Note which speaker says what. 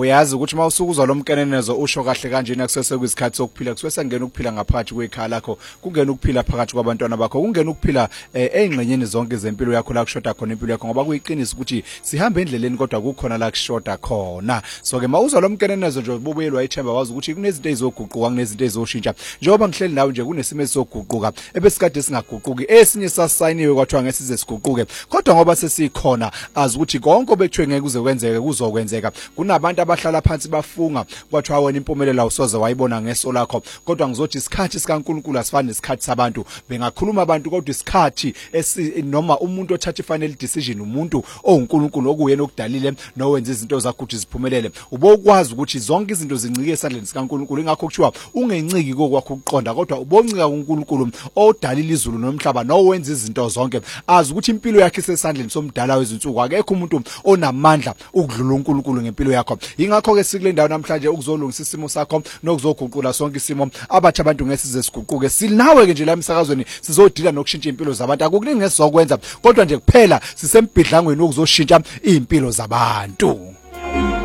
Speaker 1: uyazi ukuthi mawusukuzwa lo mkenenezo usho kahle kanjena kusese kwisikhathi sokuphila kusese ngena ukuphila ngaphakathi kwekhaya lakho kungena ukuphila phakathi kwabantwana bakho kungena ukuphila engxenyeni zonke zempilo yakho la kushoda khona impilo yakho ngoba kuyiqinisa ukuthi sihamba endleleni kodwa kukhona la kushoda khona so ke mawuzwa lo mkenenezo nje ubuyelwa ithemba wazi ukuthi kunezinto ezizoguquka kunezinto ezizoshintsha njengoba ngihleli nawe nje kunesimo esizoguquka ebesikade singaguquki esinye sasayiniwe kwathiwa ngesize siguquke kodwa ngoba sesikhona azi ukuthi konke obekuthiwe ngeke kuze kwenzeke kuzokwenzeka kunabantu abahlala phansi bafunga kwathiwa wena impumelelo awusoze wayibona ngeso lakho kodwa ngizothi isikhathi sikaNkulunkulu asifani nesikhathi sabantu bengakhuluma abantu kodwa isikhathi noma umuntu othatha ifinal decision umuntu oNkulunkulu okuyena okudalile nowenza izinto zakho ukuthi ziphumelele ubokwazi ukuthi zonke izinto zincike esandleni sikaNkulunkulu ingakho kuthiwa ungenciki kokwakho ukuqonda kodwa uboncika kuNkulunkulu odalile izulu nomhlaba nowenza izinto zonke azi ukuthi impilo yakhe isesandleni somdala wezinsuku akekho umuntu onamandla ukudlula uNkulunkulu ngempilo yakho ingakho ke sikule ndawo namhlanje ukuzolungisa isimo sakho nokuzoguqula sonke isimo abathi abantu ngesize siguquke sinawe ke nje la emsakazweni sizodila nokushintsha impilo zabantu akukuningi ngesizokwenza kodwa nje kuphela sisembidlangweni ukuzoshintsha impilo zabantu.